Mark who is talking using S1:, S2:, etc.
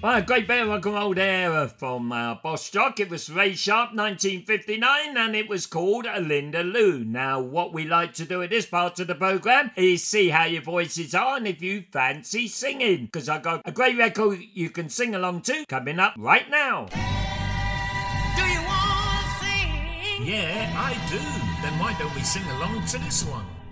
S1: Well, a great bit of rock and roll there from Boss Jock. It was Ray Sharp, 1959, and it was called Linda Lou. Now, what we like to do at this part of the programme is see how your voices are and if you fancy singing, because I've got a great record you can sing along to coming up right now.
S2: Do you want to sing?
S3: Yeah, I do. Then why don't we sing along to this one?